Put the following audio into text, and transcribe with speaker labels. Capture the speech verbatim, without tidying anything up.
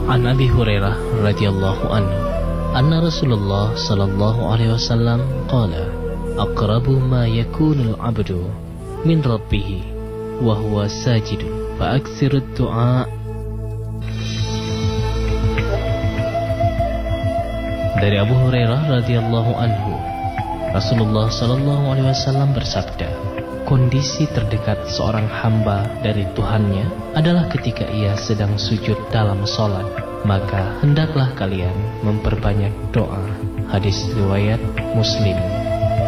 Speaker 1: An Abi Hurairah radhiyallahu anhu anna Rasulullah sallallahu alaihi wasallam qala aqrabu ma yakunul abdu min rabbih wa huwa sajidun fa aktsirud du'a. Dari Abu Hurairah radhiyallahu anhu, Rasulullah sallallahu alaihi wasallam bersabda, kondisi terdekat seorang hamba dari Tuhannya adalah ketika ia sedang sujud dalam sholat, maka hendaklah kalian memperbanyak doa. Hadis riwayat Muslim.